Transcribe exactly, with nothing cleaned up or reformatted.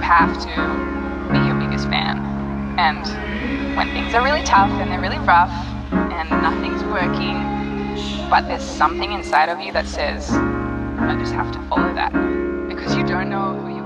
have to be your biggest fan. And when things are really tough and they're really rough and nothing's working, but there's something inside of you that says, I just have to follow that, because you don't know who you